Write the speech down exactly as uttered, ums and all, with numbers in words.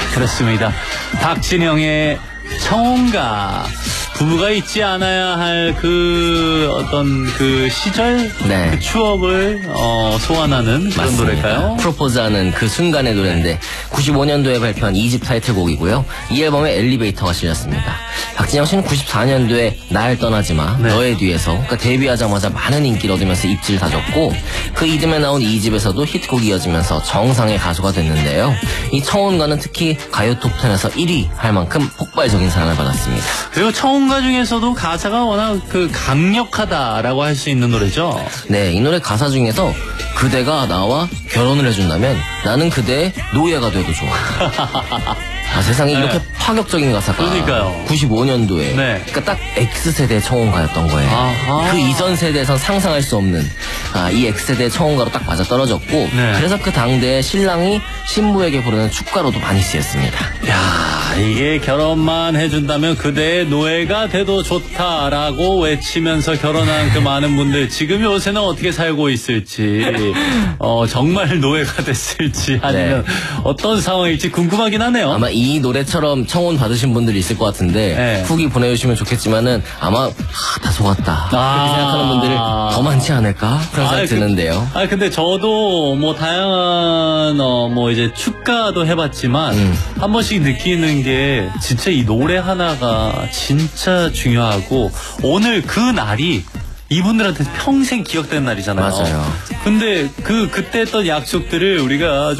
그렇습니다. 박진영의 청혼가. 부부가 있지 않아야 할 그 어떤 그 시절, 네. 그 추억을 어, 소환하는 그런 맞습니다. 노래일까요? 프로포즈하는 그 순간의 노래인데 구십오 년도에 발표한 이 집 타이틀곡이고요. 이 앨범에 엘리베이터가 실렸습니다. 박진영 씨는 구십사 년도에 날 떠나지 마, 네. 너의 뒤에서 그러니까 데뷔하자마자 많은 인기를 얻으면서 입지를 다졌고 그 이듬해 나온 이 집에서도 히트곡이 이어지면서 정상의 가수가 됐는데요. 이 청혼가는 특히 가요 톱텐에서 일 위 할 만큼 폭발적인 사랑을 받았습니다. 그리고 청혼가 중에서도 가사가 워낙 그 강력하다라고 할 수 있는 노래죠. 네, 이 노래 가사 중에서 그대가 나와 결혼을 해준다면 나는 그대의 노예가 돼도 좋아. 아, 세상에 네. 이렇게 파격적인 가사가 그러니까요. 구십오 년도에 네. 그러니까 딱 X세대 청혼가였던 거예요. 아하. 그 이전 세대에선 상상할 수 없는 아, 이 X세대 청혼가로 딱 맞아떨어졌고 네. 그래서 그 당대에 신랑이 신부에게 부르는 축가로도 많이 쓰였습니다. 야, 이게 결혼만 해준다면 그대의 노예가 돼도 좋다라고 외치면서 결혼한 그 많은 분들 지금 요새는 어떻게 살고 있을지 어, 정말 노예가 됐을지 아니면 네. 어떤 상황일지 궁금하긴 하네요. 아마 이 노래처럼 청혼 받으신 분들이 있을 것 같은데 네. 후기 보내주시면 좋겠지만은 아마 아, 다 속았다 아. 그렇게 생각하는 분들이 더 많지 않을까 그런 생각이 드는데요. 그, 아 근데 저도 뭐 다양한 어, 뭐 이제 축가도 해봤지만 음. 한 번씩 느끼는 게 진짜 이 노래 하나가 진짜 중요하고 오늘 그 날이 이분들한테 평생 기억되는 날이잖아요. 맞아요. 근데 그 그때 했던 약속들을 우리가